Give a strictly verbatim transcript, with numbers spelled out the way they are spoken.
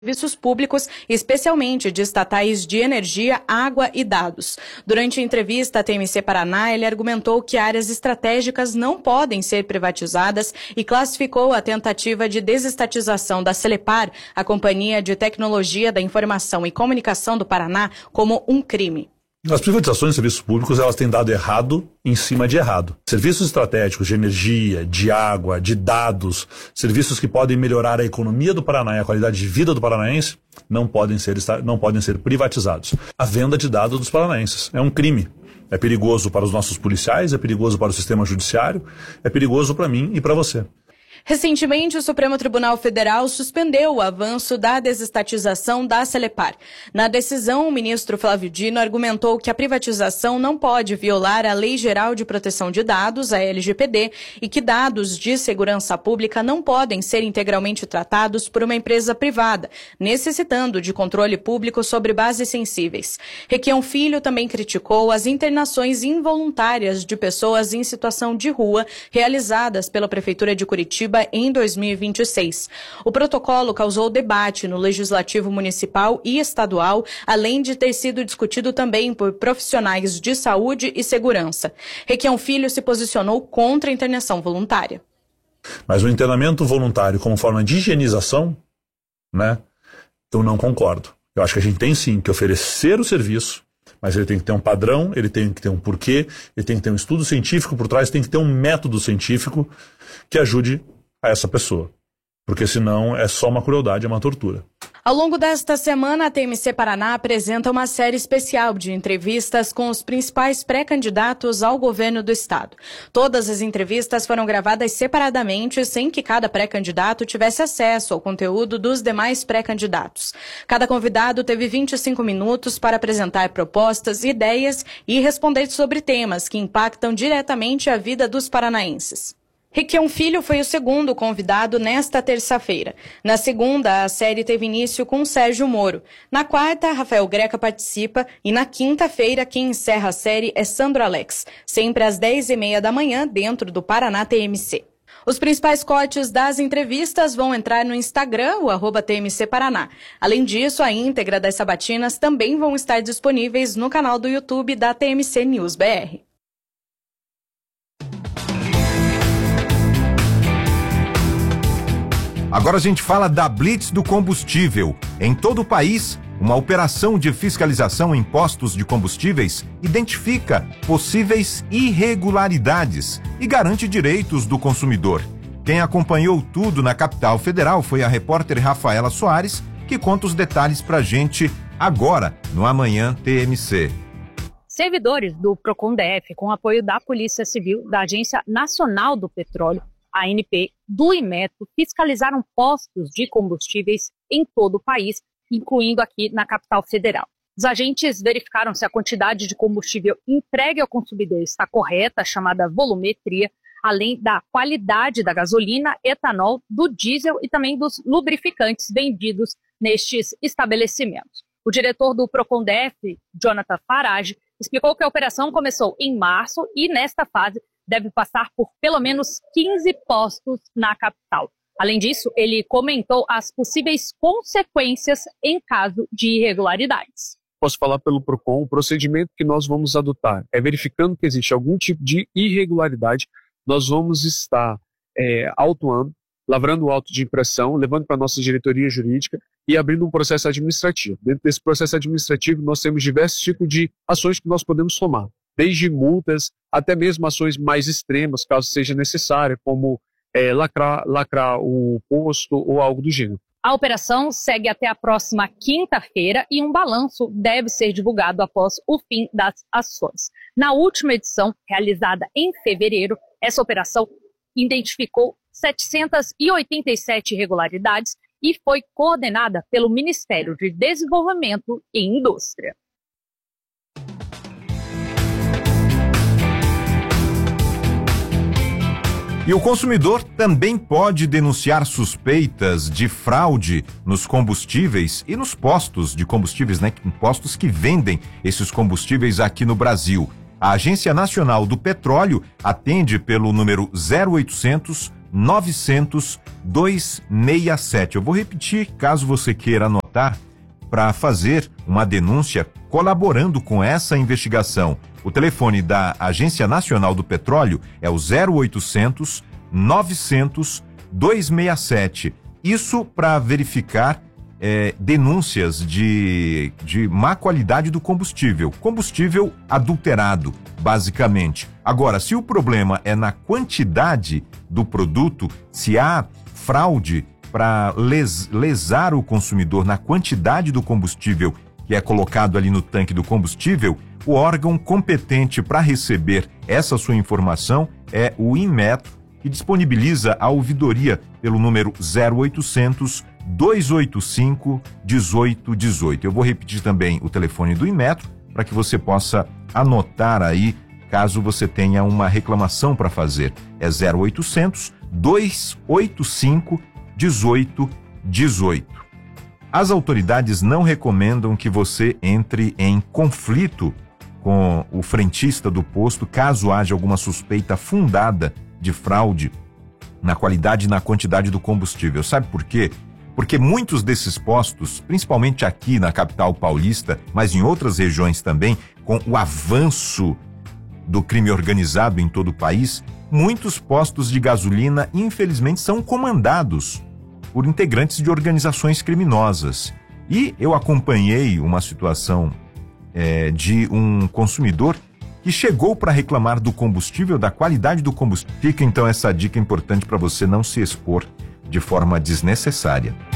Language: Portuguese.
serviços públicos, especialmente de estatais de energia, água e dados. Durante a entrevista à T M C Paraná, ele argumentou que áreas estratégicas não podem ser privatizadas e classificou a tentativa de desestatização da Celepar, a Companhia de Tecnologia da Informação e Comunicação do Paraná, como um crime. As privatizações de serviços públicos, elas têm dado errado em cima de errado. Serviços estratégicos de energia, de água, de dados, serviços que podem melhorar a economia do Paraná e a qualidade de vida do paranaense, não podem ser, não podem ser privatizados. A venda de dados dos paranaenses é um crime. É perigoso para os nossos policiais, é perigoso para o sistema judiciário, é perigoso para mim e para você. Recentemente, o Supremo Tribunal Federal suspendeu o avanço da desestatização da Celepar. Na decisão, o ministro Flávio Dino argumentou que a privatização não pode violar a Lei Geral de Proteção de Dados, a L G P D, e que dados de segurança pública não podem ser integralmente tratados por uma empresa privada, necessitando de controle público sobre bases sensíveis. Requião Filho também criticou as internações involuntárias de pessoas em situação de rua realizadas pela Prefeitura de Curitiba em dois mil e vinte e seis. O protocolo causou debate no Legislativo Municipal e Estadual, além de ter sido discutido também por profissionais de saúde e segurança. Requião Filho se posicionou contra a internação voluntária. Mas o internamento voluntário como forma de higienização, né, eu não concordo. Eu acho que a gente tem sim que oferecer o serviço, mas ele tem que ter um padrão, ele tem que ter um porquê, ele tem que ter um estudo científico por trás, tem que ter um método científico que ajude a essa pessoa. Porque senão é só uma crueldade, é uma tortura. Ao longo desta semana, a T M C Paraná apresenta uma série especial de entrevistas com os principais pré-candidatos ao governo do estado. Todas as entrevistas foram gravadas separadamente, sem que cada pré-candidato tivesse acesso ao conteúdo dos demais pré-candidatos. Cada convidado teve vinte e cinco minutos para apresentar propostas, ideias e responder sobre temas que impactam diretamente a vida dos paranaenses. Requião Filho foi o segundo convidado nesta terça-feira. Na segunda, a série teve início com Sérgio Moro. Na quarta, Rafael Greca participa e na quinta-feira, quem encerra a série é Sandro Alex, sempre às dez e meia da manhã, dentro do Paraná T M C. Os principais cortes das entrevistas vão entrar no Instagram, o arroba T M C Paraná. Além disso, a íntegra das sabatinas também vão estar disponíveis no canal do YouTube da T M C News B R. Agora a gente fala da Blitz do combustível. Em todo o país, uma operação de fiscalização em postos de combustíveis identifica possíveis irregularidades e garante direitos do consumidor. Quem acompanhou tudo na capital federal foi a repórter Rafaela Soares, que conta os detalhes pra gente agora, no Amanhã T M C. Servidores do Procondef, com apoio da Polícia Civil, da Agência Nacional do Petróleo, a ANP, do Inmetro, fiscalizaram postos de combustíveis em todo o país, incluindo aqui na capital federal. Os agentes verificaram se a quantidade de combustível entregue ao consumidor está correta, chamada volumetria, além da qualidade da gasolina, etanol, do diesel e também dos lubrificantes vendidos nestes estabelecimentos. O diretor do Procondef, Jonathan Farage, explicou que a operação começou em março e, nesta fase, deve passar por pelo menos quinze postos na capital. Além disso, ele comentou as possíveis consequências em caso de irregularidades. Posso falar pelo Procon, o procedimento que nós vamos adotar é verificando que existe algum tipo de irregularidade, nós vamos estar é, autuando, lavrando o auto de impressão, levando para a nossa diretoria jurídica e abrindo um processo administrativo. Dentro desse processo administrativo, nós temos diversos tipos de ações que nós podemos tomar, desde multas até mesmo ações mais extremas, caso seja necessária, como é, lacrar, lacrar o posto ou algo do gênero. A operação segue até a próxima quinta-feira e um balanço deve ser divulgado após o fim das ações. Na última edição, realizada em fevereiro, essa operação identificou setecentas e oitenta e sete irregularidades e foi coordenada pelo Ministério de Desenvolvimento e Indústria. E o consumidor também pode denunciar suspeitas de fraude nos combustíveis e nos postos de combustíveis, né? Postos que vendem esses combustíveis aqui no Brasil. A Agência Nacional do Petróleo atende pelo número zero oitocentos, nove zero zero, dois seis sete. Eu vou repetir, caso você queira anotar, para fazer uma denúncia colaborando com essa investigação. O telefone da Agência Nacional do Petróleo é o zero oitocentos, novecentos, dois seis sete. Isso para verificar é, denúncias de, de má qualidade do combustível. Combustível adulterado, basicamente. Agora, se o problema é na quantidade do produto, se há fraude para les, lesar o consumidor na quantidade do combustível que é colocado ali no tanque do combustível, o órgão competente para receber essa sua informação é o Inmetro, que disponibiliza a ouvidoria pelo número zero oitocentos, dois oito cinco, um oito um oito. Eu vou repetir também o telefone do Inmetro para que você possa anotar aí, caso você tenha uma reclamação para fazer. É zero oitocentos, dois oito cinco, um oito um oito. As autoridades não recomendam que você entre em conflito com o frentista do posto caso haja alguma suspeita fundada de fraude na qualidade e na quantidade do combustível. Sabe por quê? Porque muitos desses postos, principalmente aqui na capital paulista, mas em outras regiões também, com o avanço do crime organizado em todo o país, muitos postos de gasolina, infelizmente, são comandados por integrantes de organizações criminosas. E eu acompanhei uma situação é, de um consumidor que chegou para reclamar do combustível, da qualidade do combustível. Fica então essa dica importante para você não se expor de forma desnecessária.